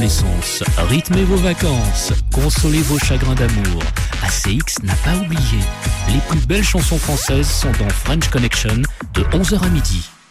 adolescence, rythmez vos vacances, consolez vos chagrins d'amour. ACX n'a pas oublié. Les plus belles chansons françaises sont dans French Connection de 11h à midi.